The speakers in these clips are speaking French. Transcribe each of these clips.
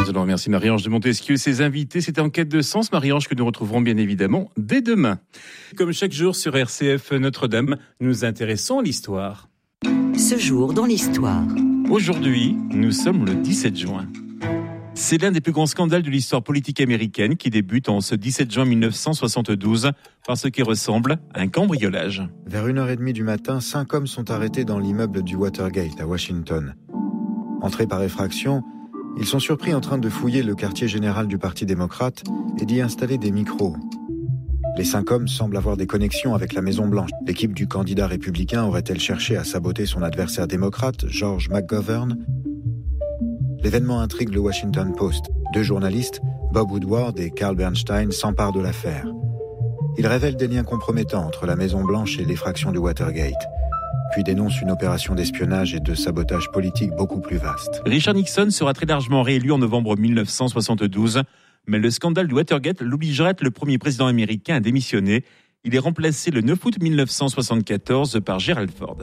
Nous allons remercier Marie-Ange de Montesquieu et ses invités. C'était En quête de sens, Marie-Ange, que nous retrouverons bien évidemment dès demain. Comme chaque jour sur RCF Notre-Dame, nous nous intéressons à l'histoire. Ce jour dans l'histoire. Aujourd'hui, nous sommes le 17 juin. C'est l'un des plus grands scandales de l'histoire politique américaine qui débute en ce 17 juin 1972 par ce qui ressemble à un cambriolage. Vers 1h30 du matin, 5 hommes sont arrêtés dans l'immeuble du Watergate à Washington. Entrés par effraction, ils sont surpris en train de fouiller le quartier général du Parti démocrate et d'y installer des micros. Les 5 hommes semblent avoir des connexions avec la Maison-Blanche. L'équipe du candidat républicain aurait-elle cherché à saboter son adversaire démocrate, George McGovern ? L'événement intrigue le Washington Post. 2 journalistes, Bob Woodward et Carl Bernstein, s'emparent de l'affaire. Ils révèlent des liens compromettants entre la Maison-Blanche et l'effraction du Watergate, puis dénoncent une opération d'espionnage et de sabotage politique beaucoup plus vaste. Richard Nixon sera très largement réélu en novembre 1972, mais le scandale du Watergate l'obligera à être le premier président américain à démissionner. Il est remplacé le 9 août 1974 par Gerald Ford.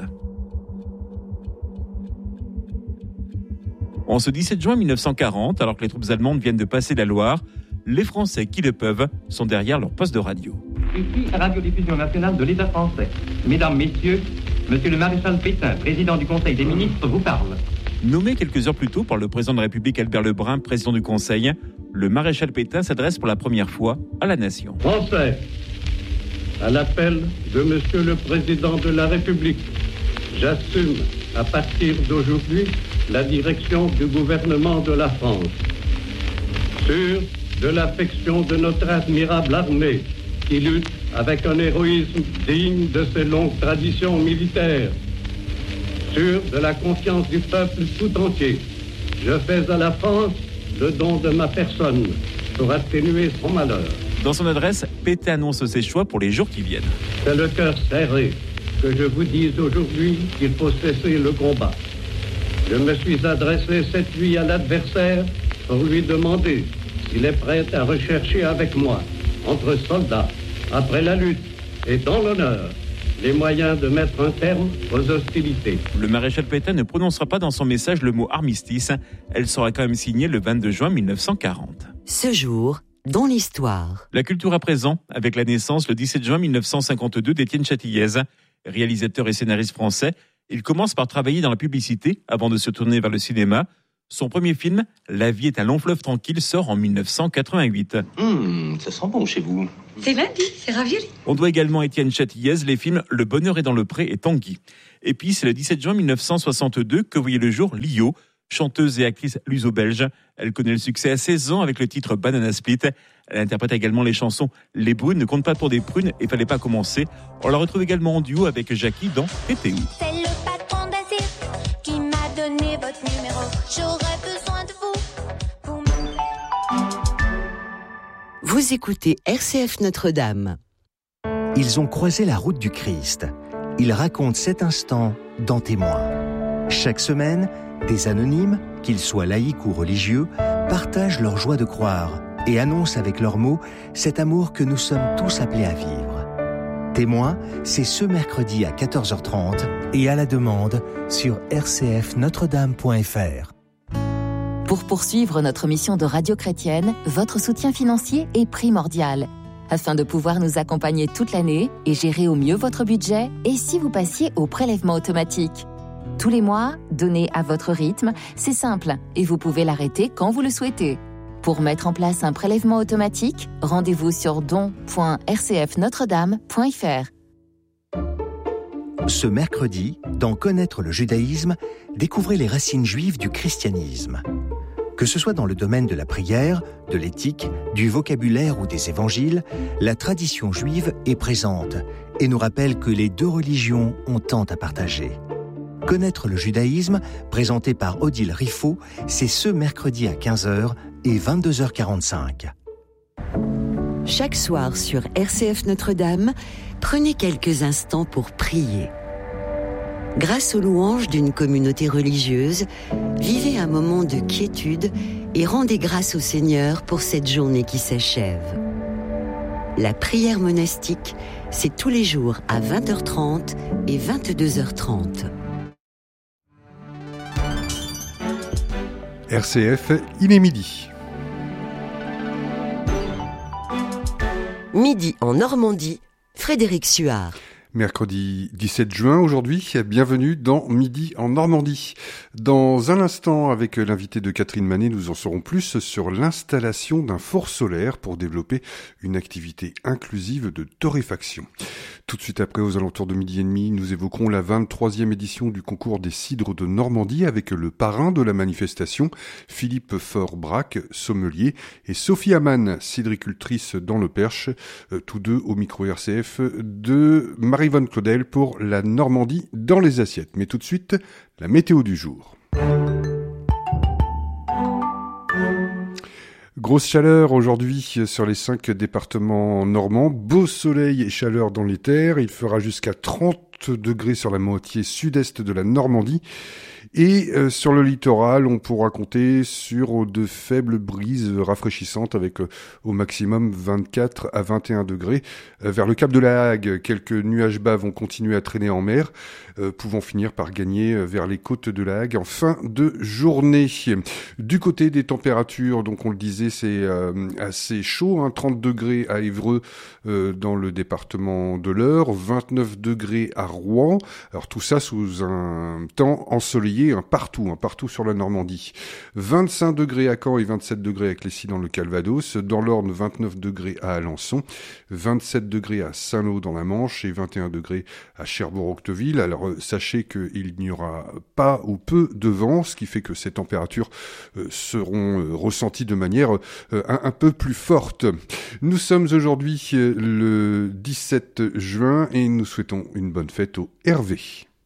En ce 17 juin 1940, alors que les troupes allemandes viennent de passer la Loire, les Français qui le peuvent sont derrière leur poste de radio. Ici, Radiodiffusion nationale de l'État français. Mesdames, Messieurs, Monsieur le maréchal Pétain, président du Conseil des ministres, vous parle. Nommé quelques heures plus tôt par le président de la République Albert Lebrun, président du Conseil, le maréchal Pétain s'adresse pour la première fois à la nation. Français, à l'appel de Monsieur le Président de la République, j'assume à partir d'aujourd'hui la direction du gouvernement de la France. Sûr de l'affection de notre admirable armée qui lutte avec un héroïsme digne de ses longues traditions militaires. Sûr de la confiance du peuple tout entier, je fais à la France le don de ma personne pour atténuer son malheur. Dans son adresse, Pétain annonce ses choix pour les jours qui viennent. C'est le cœur serré que je vous dise aujourd'hui qu'il faut cesser le combat. Je me suis adressé cette nuit à l'adversaire pour lui demander s'il est prêt à rechercher avec moi, entre soldats, après la lutte et dans l'honneur, les moyens de mettre un terme aux hostilités. Le maréchal Pétain ne prononcera pas dans son message le mot armistice. Elle sera quand même signée le 22 juin 1940. Ce jour dans l'histoire. La culture à présent, avec la naissance le 17 juin 1952 d'Étienne Châtillaise, réalisateur et scénariste français. Il commence par travailler dans la publicité avant de se tourner vers le cinéma. Son premier film, La vie est un long fleuve tranquille, sort en 1988. Ça sent bon chez vous. C'est lundi, c'est ravioli. On doit également à Étienne Châtillaise les films Le bonheur est dans le pré et Tanguy. Et puis c'est le 17 juin 1962 que voyait le jour Lio, chanteuse et actrice luso-belge. Elle connaît le succès à 16 ans avec le titre Banana Split. Elle interprète également les chansons Les brunes ne comptent pas pour des prunes et Fallait pas commencer. On la retrouve également en duo avec Jackie dans T'étais où. C'est le patron d'Azir qui m'a donné votre numéro. J'aurais besoin de vous pour Vous écoutez RCF Notre-Dame. Ils ont croisé la route du Christ. Ils racontent cet instant dans Témoins. Chaque semaine, des anonymes, qu'ils soient laïcs ou religieux, partagent leur joie de croire et annoncent avec leurs mots cet amour que nous sommes tous appelés à vivre. Témoins, c'est ce mercredi à 14h30 et à la demande sur rcfnotredame.fr. Pour poursuivre notre mission de radio chrétienne, votre soutien financier est primordial. Afin de pouvoir nous accompagner toute l'année et gérer au mieux votre budget, et si vous passiez au prélèvement automatique. Tous les mois, donnez à votre rythme, c'est simple et vous pouvez l'arrêter quand vous le souhaitez. Pour mettre en place un prélèvement automatique, rendez-vous sur don.rcfnotredame.fr. Ce mercredi, dans Connaître le judaïsme, découvrez les racines juives du christianisme. Que ce soit dans le domaine de la prière, de l'éthique, du vocabulaire ou des évangiles, la tradition juive est présente et nous rappelle que les deux religions ont tant à partager. Connaître le judaïsme, présenté par Odile Riffaut, c'est ce mercredi à 15h et 22h45. Chaque soir sur RCF Notre-Dame, prenez quelques instants pour prier. Grâce aux louanges d'une communauté religieuse, vivez un moment de quiétude et rendez grâce au Seigneur pour cette journée qui s'achève. La prière monastique, c'est tous les jours à 20h30 et 22h30. RCF, il est midi. Midi en Normandie, Frédéric Suard. Mercredi 17 juin, aujourd'hui, bienvenue dans Midi en Normandie. Dans un instant, avec l'invité de Catherine Manet, nous en saurons plus sur l'installation d'un four solaire pour développer une activité inclusive de torréfaction. Tout de suite après, aux alentours de midi et demi, nous évoquerons la 23e édition du concours des cidres de Normandie avec le parrain de la manifestation, Philippe Faure-Brac, sommelier, et Sophie Amann, cidricultrice dans le Perche, tous deux au micro RCF de Marie-Yvonne Claudel pour la Normandie dans les assiettes. Mais tout de suite, la météo du jour. Grosse chaleur aujourd'hui sur les 5 départements normands. Beau soleil et chaleur dans les terres. Il fera jusqu'à 30 degrés sur la moitié sud-est de la Normandie. Et sur le littoral, on pourra compter sur de faibles brises rafraîchissantes avec au maximum 24 à 21 degrés. Vers le cap de la Hague, quelques nuages bas vont continuer à traîner en mer, pouvant finir par gagner vers les côtes de la Hague en fin de journée. Du côté des températures, donc on le disait, c'est assez chaud, 30 degrés à Évreux dans le département de l'Eure, 29 degrés à Rouen. Alors tout ça sous un temps ensoleillé partout sur la Normandie. 25 degrés à Caen et 27 degrés à Clécy dans le Calvados. Dans l'Orne, 29 degrés à Alençon, 27 degrés à Saint-Lô dans la Manche et 21 degrés à Cherbourg-Octeville. Alors sachez qu'il n'y aura pas ou peu de vent, ce qui fait que ces températures seront ressenties de manière un peu plus forte. Nous sommes aujourd'hui le 17 juin et nous souhaitons une bonne fête au Hervé.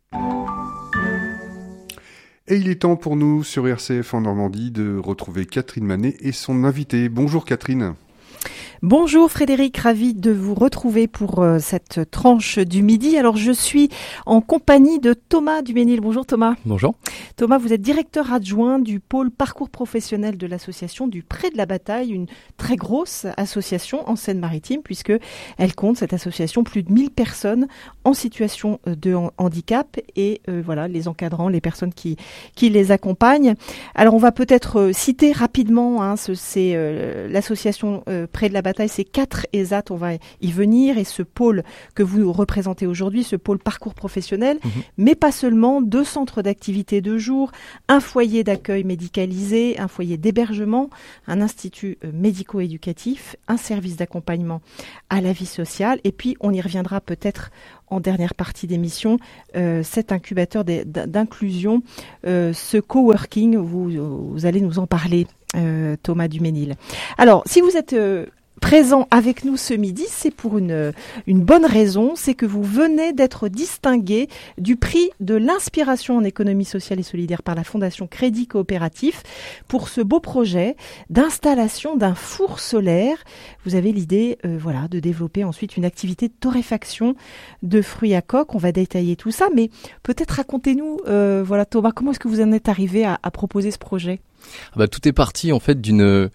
Et il est temps pour nous, sur RCF en Normandie, de retrouver Catherine Manet et son invité. Bonjour Catherine. Bonjour Frédéric, ravi de vous retrouver pour cette tranche du midi. Alors je suis en compagnie de Thomas Duménil. Bonjour Thomas. Bonjour. Thomas, vous êtes directeur adjoint du pôle parcours professionnel de l'association du Pré de la Bataille, une très grosse association en Seine-Maritime puisque elle compte, cette association, plus de 1000 personnes en situation de handicap et voilà, les encadrants, les personnes qui les accompagnent. Alors on va peut-être citer rapidement, c'est l'association Pré de la Bataille, c'est 4 ESAT, on va y venir, et ce pôle que vous représentez aujourd'hui, ce pôle parcours professionnel, mais pas seulement, 2 centres d'activité de jour, un foyer d'accueil médicalisé, un foyer d'hébergement, un institut médico-éducatif, un service d'accompagnement à la vie sociale, et puis on y reviendra peut-être en dernière partie d'émission, cet incubateur d'inclusion, ce coworking, vous allez nous en parler, Thomas Duménil. Alors, si vous êtes présent avec nous ce midi, c'est pour une bonne raison, c'est que vous venez d'être distingué du prix de l'inspiration en économie sociale et solidaire par la Fondation Crédit Coopératif pour ce beau projet d'installation d'un four solaire. Vous avez l'idée de développer ensuite une activité de torréfaction de fruits à coque. On va détailler tout ça, mais peut-être racontez-nous, Thomas, comment est-ce que vous en êtes arrivé à proposer ce projet ? Tout est parti en fait d'une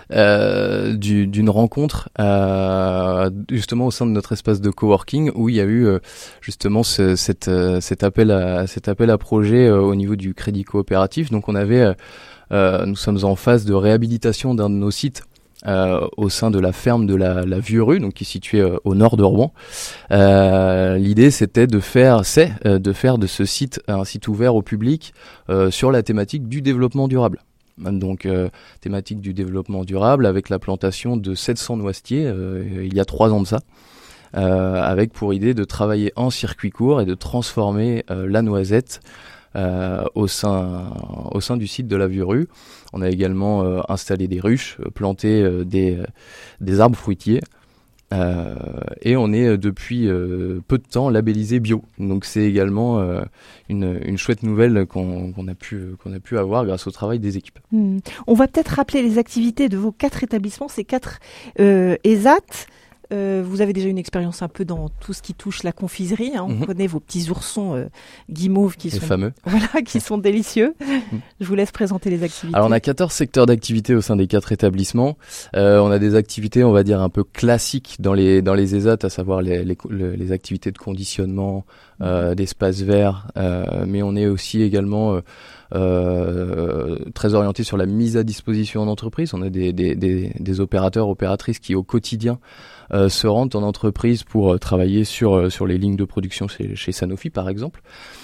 rencontre justement au sein de notre espace de coworking où il y a eu justement cet appel à projet au niveau du Crédit Coopératif. Donc nous sommes en phase de réhabilitation d'un de nos sites au sein de la ferme de la Vieux-Rue, donc qui est située au nord de Rouen. L'idée c'était de faire de ce site un site ouvert au public sur la thématique du développement durable. Donc thématique du développement durable avec la plantation de 700 noisetiers il y a 3 ans de ça, avec pour idée de travailler en circuit court et de transformer la noisette au sein du site de la Vieux-Rue. On a également installé des ruches, planté des arbres fruitiers. Et on est depuis peu de temps labellisé bio. Donc c'est également une chouette nouvelle qu'on a pu avoir grâce au travail des équipes. On va peut-être rappeler les activités de vos 4 établissements, ces 4 ESAT. Vous avez déjà une expérience un peu dans tout ce qui touche la confiserie. On connaît vos petits oursons guimauves qui sont fameux. Voilà, qui sont délicieux. Je vous laisse présenter les activités. Alors on a 14 secteurs d'activité au sein des 4 établissements. On a des activités, on va dire, un peu classiques dans les ESAT, à savoir les activités de conditionnement, d'espaces verts, mais on est aussi également très orienté sur la mise à disposition en entreprise. On a des opérateurs, opératrices qui au quotidien se rendent en entreprise pour travailler sur les lignes de production chez Sanofi par exemple.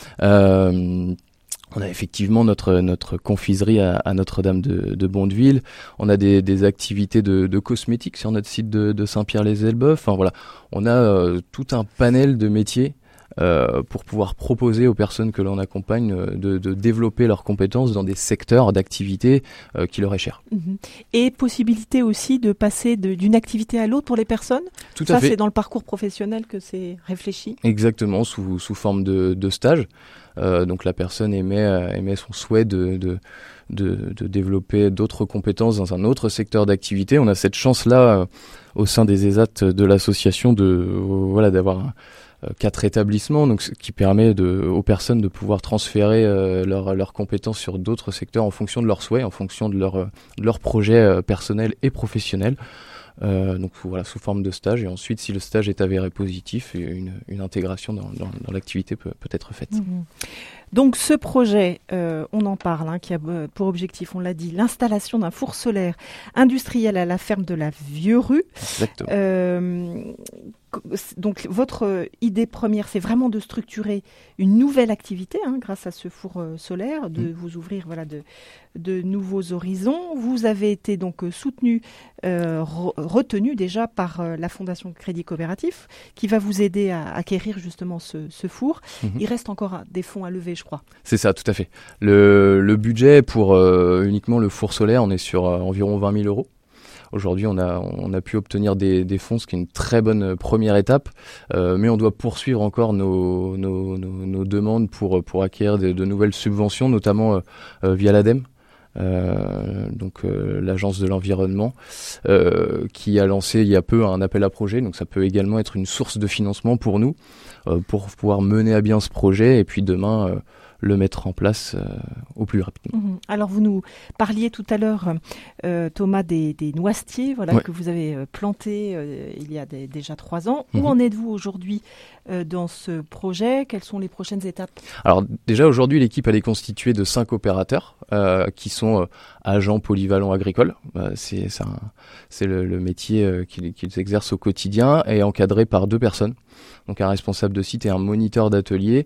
On a effectivement notre confiserie à Notre-Dame de Bondeville. On a des activités de cosmétiques sur notre site de Saint-Pierre-les-Elbeuf. Enfin voilà, on a tout un panel de métiers pour pouvoir proposer aux personnes que l'on accompagne de développer leurs compétences dans des secteurs d'activité qui leur est cher. Et possibilité aussi de passer d'une activité à l'autre pour les personnes. Tout à fait. Ça, c'est dans le parcours professionnel que c'est réfléchi. Exactement, sous forme de stage. Donc la personne émet son souhait de développer d'autres compétences dans un autre secteur d'activité. On a cette chance-là au sein des ESAT de l'association d'avoir 4 établissements, donc ce qui permet aux personnes de pouvoir transférer leurs compétences sur d'autres secteurs en fonction de leurs souhaits, en fonction de leur projet personnel et professionnel. Donc voilà, sous forme de stage, et ensuite si le stage est avéré positif, une intégration dans l'activité peut être faite. Donc ce projet, on en parle, qui a pour objectif, on l'a dit, l'installation d'un four solaire industriel à la ferme de la Vieux-Rue. Exactement. Donc votre idée première, c'est vraiment de structurer une nouvelle activité grâce à ce four solaire, de vous ouvrir de nouveaux horizons. Vous avez été donc soutenu, retenu déjà par la Fondation Crédit Coopératif, qui va vous aider à acquérir justement ce four. Il reste encore des fonds à lever, je crois. C'est ça, tout à fait. Le budget pour uniquement le four solaire, on est sur environ 20 000 euros. Aujourd'hui, on a pu obtenir des fonds, ce qui est une très bonne première étape, mais on doit poursuivre encore nos demandes pour acquérir de nouvelles subventions, notamment via l'ADEME. Donc l'agence de l'environnement qui a lancé il y a peu un appel à projet, donc ça peut également être une source de financement pour nous pour pouvoir mener à bien ce projet et puis demain le mettre en place au plus rapidement. Alors vous nous parliez tout à l'heure, Thomas, des noisetiers que vous avez plantés il y a déjà 3 ans. Où en êtes-vous aujourd'hui dans ce projet? Quelles sont les prochaines étapes? Alors déjà aujourd'hui, l'équipe elle est constituée de 5 opérateurs qui sont agents polyvalents agricoles. C'est le métier qu'ils exercent au quotidien, et encadré par 2 personnes. Donc un responsable de site et un moniteur d'atelier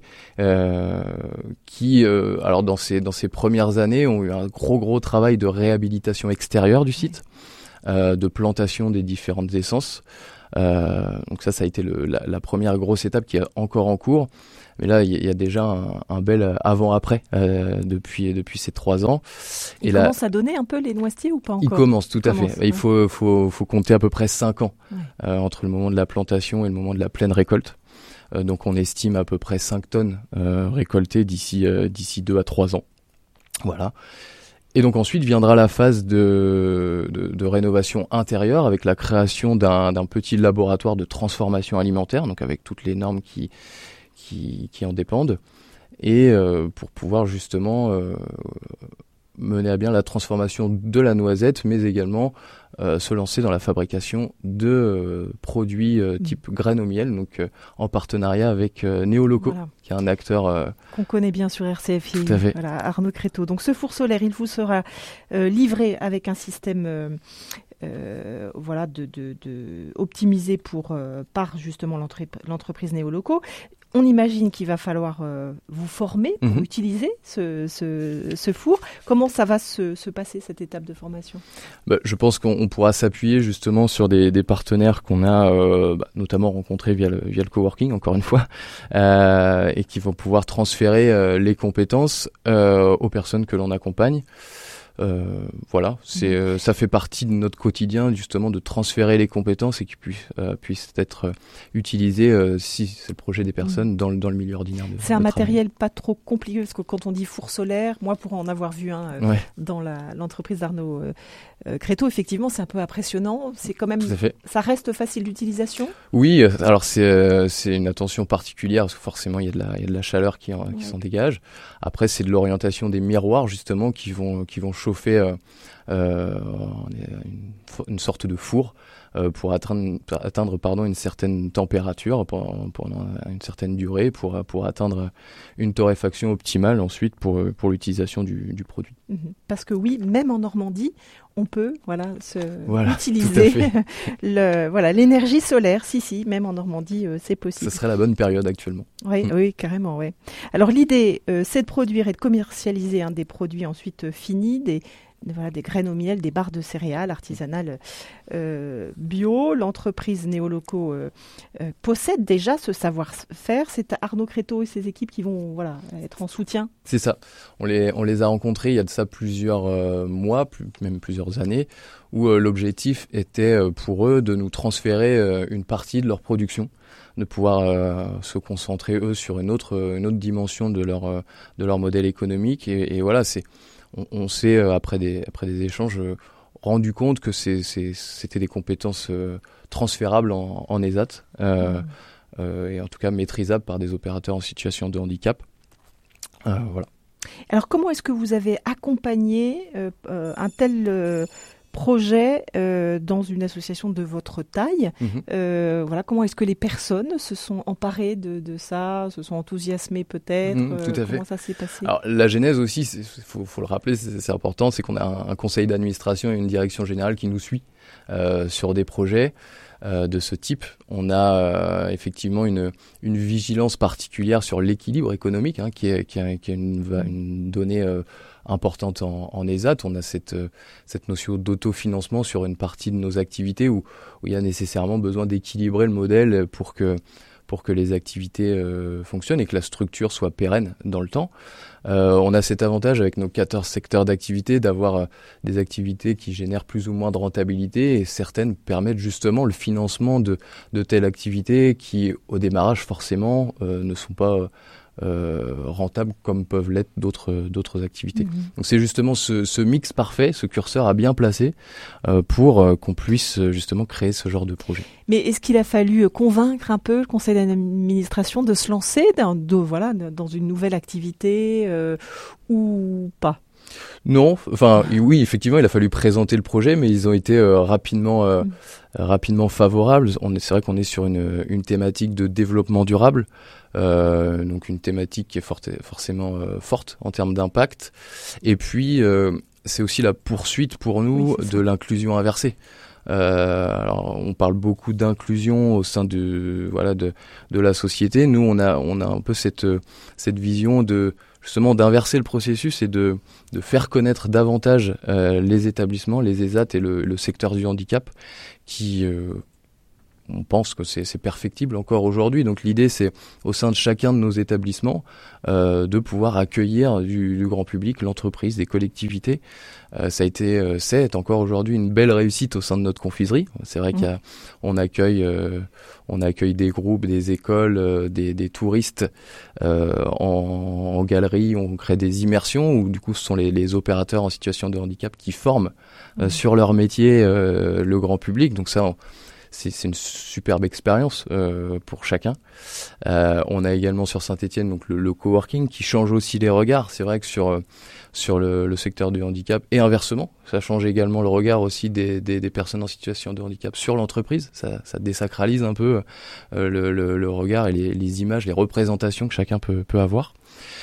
qui, alors dans ces premières années, ont eu un gros travail de réhabilitation extérieure du site, de plantation des différentes essences. Donc ça a été la première grosse étape qui est encore en cours. Mais là, il y a déjà un bel avant-après depuis ces 3 ans. Il commence à donner un peu les noisetiers ou pas encore? Il commence, tout à fait. Il faut compter à peu près 5 ans entre le moment de la plantation et le moment de la pleine récolte. Donc on estime à peu près 5 tonnes récoltées d'ici 2 à 3 ans. Voilà. Et donc ensuite viendra la phase de rénovation intérieure avec la création d'un petit laboratoire de transformation alimentaire, donc avec toutes les normes qui en dépendent, et pour pouvoir justement mener à bien la transformation de la noisette, mais également se lancer dans la fabrication de produits type graines au miel, donc en partenariat avec Néoloco, qui est un acteur qu'on connaît bien sur RCF. Tout à fait. Voilà, Arnaud Créteau. Donc ce four solaire, il vous sera livré avec un système optimisé par justement l'entreprise Néoloco. On imagine qu'il va falloir vous former pour utiliser ce four. Comment ça va se passer, cette étape de formation? Je pense qu'on pourra s'appuyer justement sur des partenaires qu'on a notamment rencontrés via le coworking, encore une fois, et qui vont pouvoir transférer les compétences aux personnes que l'on accompagne. Ça fait partie de notre quotidien justement de transférer les compétences et qui puissent être utilisées si c'est le projet des personnes dans le milieu ordinaire. C'est un matériel pas trop compliqué, parce que quand on dit four solaire, moi pour en avoir vu un dans l'entreprise d'Arnaud Créteau, effectivement c'est un peu impressionnant. C'est quand même, ça reste facile d'utilisation? Oui, alors c'est une attention particulière parce que forcément il y a de la chaleur qui s'en dégage. Après c'est de l'orientation des miroirs justement qui vont chauffer une sorte de four pour atteindre une certaine température pendant une certaine durée pour atteindre une torréfaction optimale ensuite pour l'utilisation du produit. Parce que oui, même en Normandie, on peut utiliser l'énergie solaire. Si, même en Normandie, c'est possible. Ce serait la bonne période actuellement. Oui, carrément. Ouais. Alors l'idée, c'est de produire et de commercialiser des produits ensuite finis, des graines au miel, des barres de céréales artisanales bio. L'entreprise Néoloco possède déjà ce savoir-faire. C'est Arnaud Créteau et ses équipes qui vont être en soutien. C'est ça. On les a rencontrés il y a de ça plusieurs mois, même plusieurs années, où l'objectif était pour eux de nous transférer une partie de leur production, de pouvoir se concentrer eux sur une autre dimension de leur modèle économique. Et voilà, on s'est après des échanges rendu compte que c'était des compétences transférables en ESAT et en tout cas maîtrisables par des opérateurs en situation de handicap. Voilà. Alors comment est-ce que vous avez accompagné un tel projet dans une association de votre taille? Comment est-ce que les personnes se sont emparées de ça, se sont enthousiasmées peut-être? Tout à fait. Comment ça s'est passé? Alors la genèse aussi, faut le rappeler, c'est important, c'est qu'on a un conseil d'administration et une direction générale qui nous suit sur des projets de ce type. On a effectivement une vigilance particulière sur l'équilibre économique, qui est une donnée importante en ESAT. On a cette notion d'autofinancement sur une partie de nos activités où il y a nécessairement besoin d'équilibrer le modèle pour que les activités fonctionnent et que la structure soit pérenne dans le temps. On a cet avantage avec nos 14 secteurs d'activité d'avoir des activités qui génèrent plus ou moins de rentabilité et certaines permettent justement le financement de telles activités qui, au démarrage, forcément, ne sont pas rentables comme peuvent l'être d'autres activités. Donc c'est justement ce mix parfait, ce curseur à bien placer pour qu'on puisse justement créer ce genre de projet. Mais est-ce qu'il a fallu convaincre un peu le conseil d'administration de se lancer dans une nouvelle activité ou pas? Non, oui, effectivement, il a fallu présenter le projet, mais ils ont été rapidement favorables. C'est vrai qu'on est sur une thématique de développement durable, donc une thématique qui est forcément forte en termes d'impact. Et puis, c'est aussi la poursuite pour nous de l'inclusion inversée. Alors, on parle beaucoup d'inclusion au sein de la société. Nous, on a un peu cette vision justement d'inverser le processus et de faire connaître davantage les établissements, les ESAT et le secteur du handicap qui on pense que c'est perfectible encore aujourd'hui. Donc l'idée, c'est au sein de chacun de nos établissements de pouvoir accueillir du grand public, l'entreprise, des collectivités. Ça a été, c'est encore aujourd'hui une belle réussite au sein de notre confiserie. C'est vrai qu'on accueille des groupes, des écoles, des touristes en galerie. On crée des immersions où du coup ce sont les opérateurs en situation de handicap qui forment sur leur métier le grand public. Donc ça, c'est une superbe expérience pour chacun. On a également sur Saint-Étienne donc le coworking qui change aussi les regards. C'est vrai que sur le secteur du handicap et inversement, ça change également le regard aussi des personnes en situation de handicap sur l'entreprise. Ça désacralise un peu le regard et les images, les représentations que chacun peut avoir.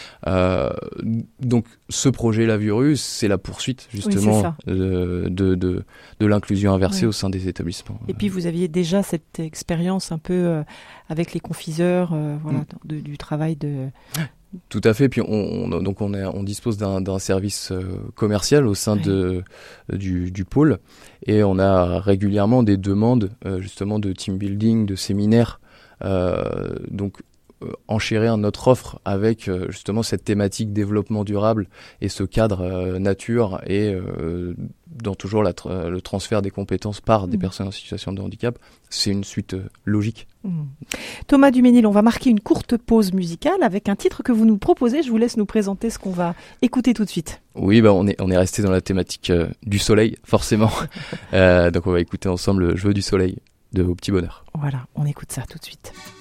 Donc ce projet La Virus, c'est la poursuite justement de l'inclusion inversée au sein des établissements. Et puis vous aviez déjà cette expérience un peu avec les confiseurs, du travail de... Tout à fait. Puis on dispose d'un service commercial au sein du pôle et on a régulièrement des demandes justement de team building, de séminaires. Donc enchérir notre offre avec justement cette thématique développement durable et ce cadre nature et dans toujours le transfert des compétences par des personnes en situation de handicap, c'est une suite logique. Thomas Duménil, on va marquer une courte pause musicale avec un titre que vous nous proposez. Je vous laisse nous présenter ce qu'on va écouter tout de suite. Oui, on est resté dans la thématique du soleil, forcément. Donc on va écouter ensemble Je veux du soleil de Au Petit Bonheur. Voilà, on écoute ça tout de suite.